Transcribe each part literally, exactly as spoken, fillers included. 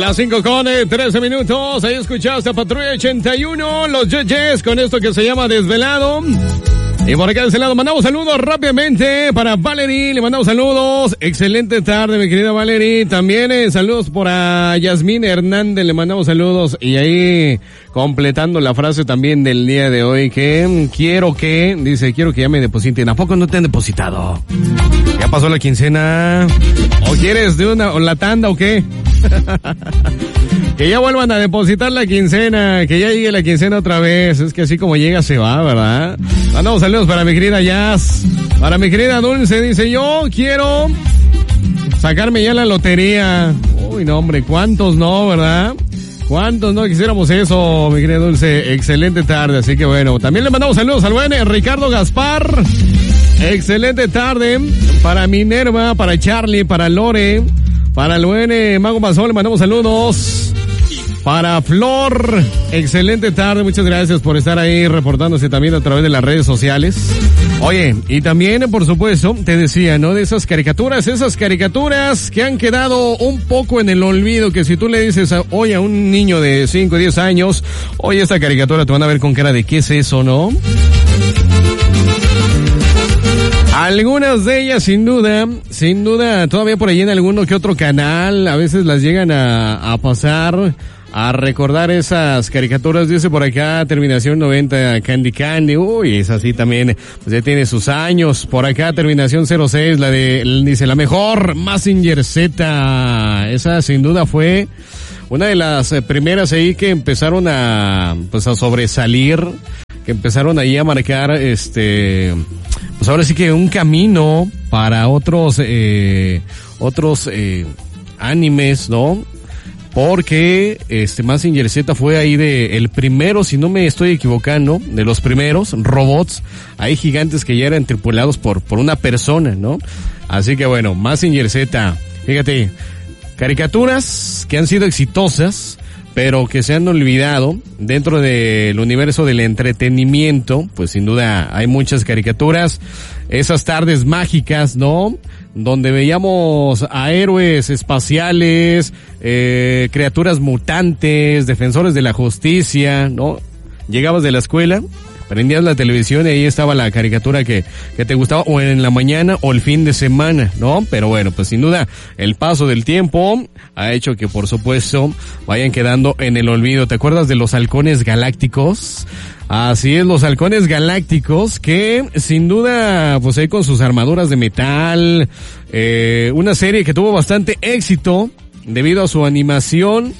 Las cinco con trece minutos. Ahí escuchaste a Patrulla ochenta y uno, los Yeyes, con esto que se llama Desvelado. Y por acá de ese lado mandamos saludos rápidamente para Valerie, le mandamos saludos. Excelente tarde, mi querida Valerie. También eh, saludos para Yasmín Hernández, le mandamos saludos. Y ahí completando la frase también del día de hoy, que quiero que, dice, quiero que ya me depositen. ¿A poco no te han depositado? ¿Ya pasó la quincena? ¿O quieres de una, o la tanda o qué? Que ya vuelvan a depositar la quincena, que ya llegue la quincena otra vez. Es que así como llega se va, ¿verdad? Mandamos saludos para mi querida Jazz, para mi querida Dulce. Dice, yo quiero sacarme ya la lotería. Uy, no, hombre, ¿cuántos no, verdad? ¿Cuántos no quisiéramos eso, mi querida Dulce? Excelente tarde, así que bueno. También le mandamos saludos al buen Ricardo Gaspar. Excelente tarde para Minerva, para Charlie, para Lore, para el buen Mago Mazón, le mandamos saludos. Para Flor, excelente tarde, muchas gracias por estar ahí reportándose también a través de las redes sociales. Oye, y también, por supuesto, te decía, ¿no? De esas caricaturas, esas caricaturas que han quedado un poco en el olvido, que si tú le dices a, hoy a un niño de cinco o diez años, oye, esta caricatura, te van a ver con cara de ¿qué es eso, no? Algunas de ellas, sin duda, sin duda, todavía por ahí en alguno que otro canal, a veces las llegan a, a pasar, a recordar esas caricaturas. Dice por acá, terminación noventa, Candy Candy, uy, es así también, pues ya tiene sus años. Por acá, terminación cero seis, la de, dice, la mejor, Mazinger Z, esa sin duda fue una de las primeras ahí que empezaron a, pues a sobresalir, que empezaron ahí a marcar, este, pues ahora sí que un camino para otros, eh, otros, eh, animes, ¿no? Porque, este, Mazinger Z fue ahí de, el primero, si no me estoy equivocando, de los primeros robots, hay gigantes que ya eran tripulados por, por una persona, ¿no? Así que bueno, Mazinger Z, fíjate, caricaturas que han sido exitosas, pero que se han olvidado dentro del universo del entretenimiento. Pues sin duda hay muchas caricaturas, esas tardes mágicas, ¿no? Donde veíamos a héroes espaciales, eh, criaturas mutantes, defensores de la justicia, ¿no? Llegabas de la escuela, prendías la televisión y ahí estaba la caricatura que, que te gustaba, o en la mañana o el fin de semana, ¿no? Pero bueno, pues sin duda, el paso del tiempo ha hecho que, por supuesto, vayan quedando en el olvido. ¿Te acuerdas de los halcones galácticos? Así es, los halcones galácticos, que sin duda, pues ahí con sus armaduras de metal, eh, una serie que tuvo bastante éxito debido a su animación.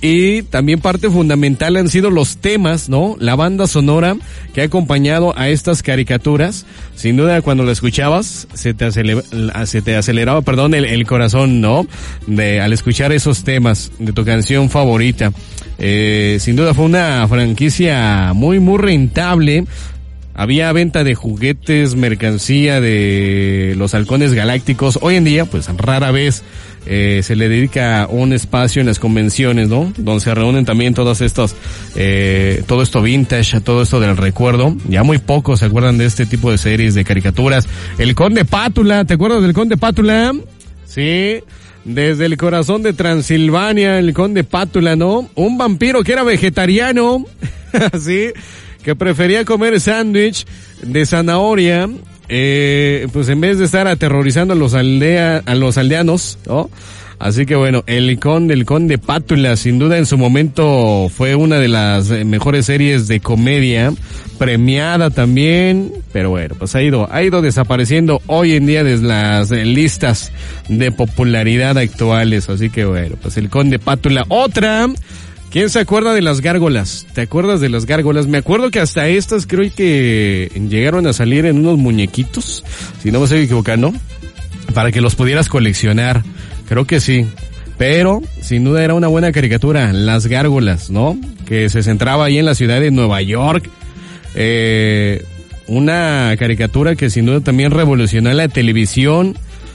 Y también parte fundamental han sido los temas, ¿no? La banda sonora que ha acompañado a estas caricaturas. Sin duda, cuando la escuchabas, se te aceleraba, se te aceleraba, perdón, el, el corazón, ¿no? De, al escuchar esos temas de tu canción favorita. Eh, sin duda fue una franquicia muy, muy rentable. Había venta de juguetes, mercancía de los halcones galácticos. Hoy en día, pues rara vez eh, se le dedica un espacio en las convenciones, ¿no? Donde se reúnen también todos estos, eh, todo esto vintage, todo esto del recuerdo. Ya muy pocos se acuerdan de este tipo de series, de caricaturas. El Conde Pátula, ¿te acuerdas del Conde Pátula? Sí. Desde el corazón de Transilvania, el Conde Pátula, ¿no? Un vampiro que era vegetariano. Sí. Que prefería comer sándwich de zanahoria, eh, pues en vez de estar aterrorizando a los aldea, a los aldeanos, ¿no? Así que bueno, el conde, el Conde Pátula, sin duda en su momento fue una de las mejores series de comedia, premiada también, pero bueno, pues ha ido, ha ido desapareciendo hoy en día de las listas de popularidad actuales. Así que bueno, pues el Conde Pátula. Otra, ¿quién se acuerda de las gárgolas? ¿Te acuerdas de las gárgolas? Me acuerdo que hasta estas creo que llegaron a salir en unos muñequitos, si no me estoy equivocando, para que los pudieras coleccionar. Creo que sí. Pero, sin duda era una buena caricatura, las gárgolas, ¿no? Que se centraba ahí en la ciudad de Nueva York. Eh, una caricatura que sin duda también revolucionó la televisión.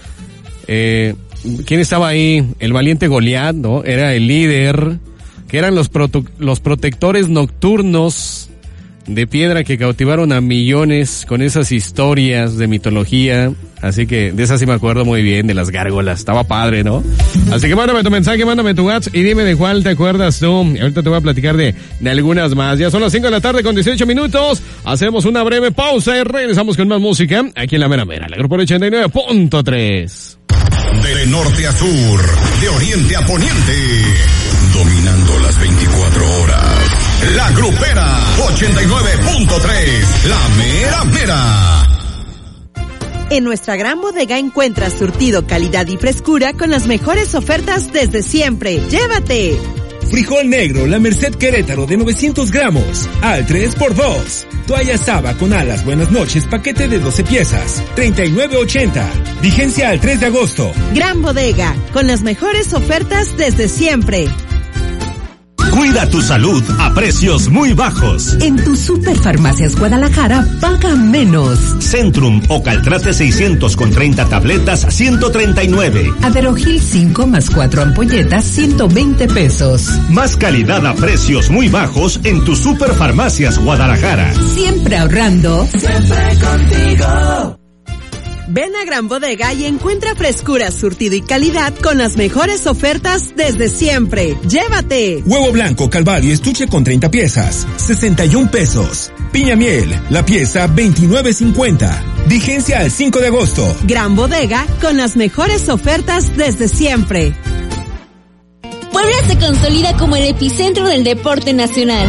Eh, ¿quién estaba ahí? El valiente Goliat, ¿no? Era el líder. Que eran los, proto- los protectores nocturnos de piedra que cautivaron a millones con esas historias de mitología. Así que de esa sí me acuerdo muy bien, de las gárgolas. Estaba padre, ¿no? Así que mándame tu mensaje, mándame tu WhatsApp y dime de cuál te acuerdas tú. Y ahorita te voy a platicar de, de algunas más. Ya son las cinco de la tarde con dieciocho minutos. Hacemos una breve pausa y regresamos con más música aquí en La Mera Mera, la Grupo ochenta y nueve punto tres. De norte a sur, de oriente a poniente, dominando las veinticuatro horas. La Grupera ochenta y nueve punto tres, La Mera Mera. En nuestra gran bodega encuentras surtido, calidad y frescura con las mejores ofertas desde siempre. ¡Llévate! Frijol negro La Merced Querétaro de novecientos gramos, al tres por dos. Toalla Saba con alas Buenas Noches, paquete de doce piezas, treinta y nueve ochenta. Vigencia al tres de agosto. Gran bodega, con las mejores ofertas desde siempre. Cuida tu salud a precios muy bajos. En tu Superfarmacias Guadalajara, paga menos. Centrum o Caltrate seiscientos con treinta tabletas, ciento treinta y nueve. Aderogil cinco más cuatro ampolletas, ciento veinte pesos. Más calidad a precios muy bajos en tu Superfarmacias Guadalajara. Siempre ahorrando. Siempre contigo. Ven a Gran Bodega y encuentra frescura, surtido y calidad con las mejores ofertas desde siempre. ¡Llévate! Huevo blanco Calvario estuche con treinta piezas, sesenta y un pesos. Piña miel, la pieza veintinueve cincuenta. Vigencia al cinco de agosto. Gran Bodega con las mejores ofertas desde siempre. Puebla se consolida como el epicentro del deporte nacional.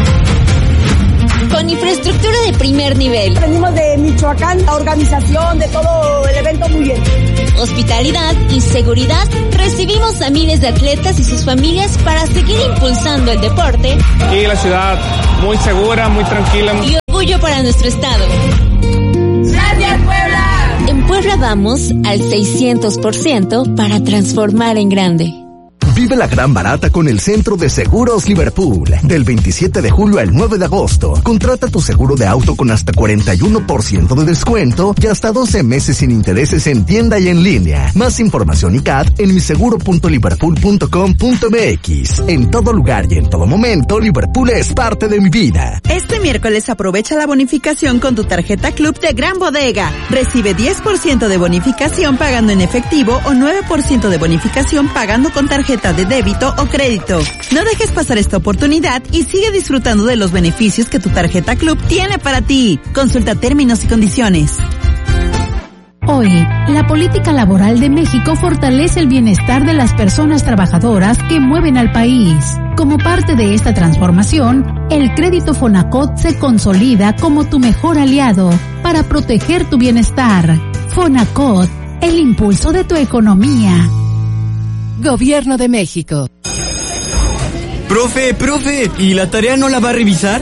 Con infraestructura de primer nivel. Venimos de Michoacán, la organización de todo el evento muy bien. Hospitalidad y seguridad. Recibimos a miles de atletas y sus familias para seguir impulsando el deporte. Y la ciudad muy segura, muy tranquila. Y orgullo para nuestro estado. ¡Gracias, Puebla! En Puebla vamos al seiscientos por ciento para transformar en grande. Vive la gran barata con el Centro de Seguros Liverpool. Del veintisiete de julio al nueve de agosto. Contrata tu seguro de auto con hasta cuarenta y uno por ciento de descuento y hasta doce meses sin intereses en tienda y en línea. Más información y C A T en miseguro punto liverpool punto com punto m x. En todo lugar y en todo momento, Liverpool es parte de mi vida. Este miércoles aprovecha la bonificación con tu tarjeta Club de Gran Bodega. Recibe diez por ciento de bonificación pagando en efectivo o nueve por ciento de bonificación pagando con tarjeta de débito o crédito. No dejes pasar esta oportunidad y sigue disfrutando de los beneficios que tu tarjeta Club tiene para ti. Consulta términos y condiciones. Hoy, la política laboral de México fortalece el bienestar de las personas trabajadoras que mueven al país. Como parte de esta transformación, el crédito Fonacot se consolida como tu mejor aliado para proteger tu bienestar. Fonacot, el impulso de tu economía. Gobierno de México. Profe, profe, ¿y la tarea no la va a revisar?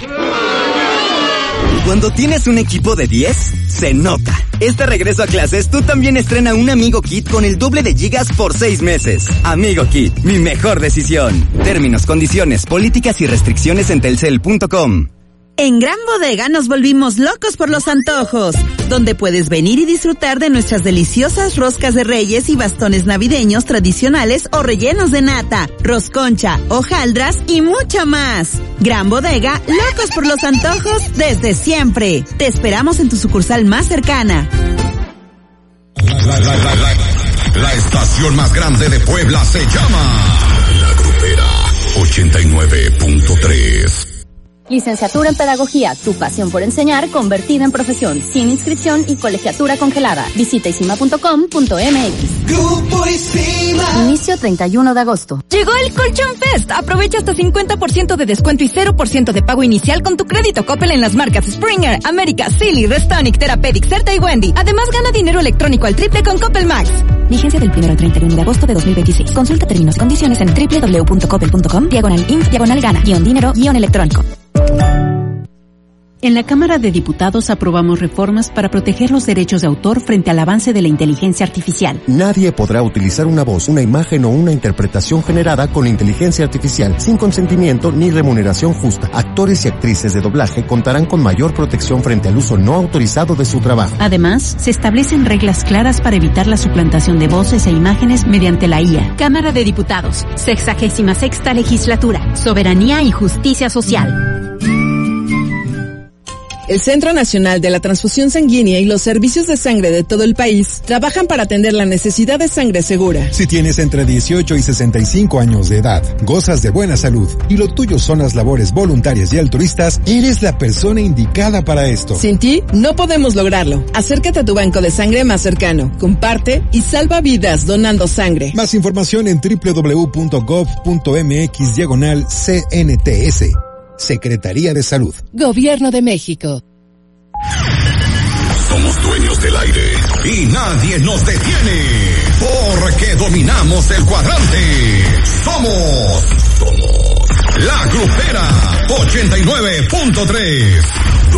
Cuando tienes un equipo de diez, se nota. Este regreso a clases, tú también estrena un Amigo Kit con el doble de gigas por seis meses. Amigo Kit, mi mejor decisión. Términos, condiciones, políticas y restricciones en telcel punto com. En Gran Bodega nos volvimos locos por los antojos, donde puedes venir y disfrutar de nuestras deliciosas roscas de reyes y bastones navideños tradicionales o rellenos de nata, rosconcha, hojaldras y mucho más. Gran Bodega, locos por los antojos desde siempre. Te esperamos en tu sucursal más cercana. La, la, la, la, la estación más grande de Puebla se llama La Grupera ochenta y nueve punto tres. Licenciatura en Pedagogía, tu pasión por enseñar convertida en profesión, sin inscripción y colegiatura congelada. Visita isima punto com punto m x. Grupo Isima. Inicio treinta y uno de agosto. Llegó el Colchón Fest. Aprovecha hasta cincuenta por ciento de descuento y cero por ciento de pago inicial con tu crédito Coppel en las marcas Springer, América, Silly, Restonic, Therapeutic, Certa y Wendy. Además, gana dinero electrónico al triple con Coppel Max. Vigencia del primero al treinta y uno de agosto de dos mil veintiséis. Consulta términos y condiciones en doble u doble u doble u punto coppel punto com, diagonal inf, diagonal gana, guión dinero, guión electrónico. En la Cámara de Diputados aprobamos reformas para proteger los derechos de autor frente al avance de la inteligencia artificial. Nadie podrá utilizar una voz, una imagen o una interpretación generada con inteligencia artificial sin consentimiento ni remuneración justa. Actores y actrices de doblaje contarán con mayor protección frente al uso no autorizado de su trabajo. Además, se establecen reglas claras para evitar la suplantación de voces e imágenes mediante la I A. Cámara de Diputados, sexagésima sexta legislatura, soberanía y justicia social. El Centro Nacional de la Transfusión Sanguínea y los servicios de sangre de todo el país trabajan para atender la necesidad de sangre segura. Si tienes entre dieciocho y sesenta y cinco años de edad, gozas de buena salud y lo tuyo son las labores voluntarias y altruistas, eres la persona indicada para esto. Sin ti, no podemos lograrlo. Acércate a tu banco de sangre más cercano, comparte y salva vidas donando sangre. Más información en doble u doble u doble u punto gov punto eme equis diagonal C N T S. Secretaría de Salud. Gobierno de México. Somos dueños del aire y nadie nos detiene porque dominamos el cuadrante. Somos, somos la Grupera ochenta y nueve punto tres.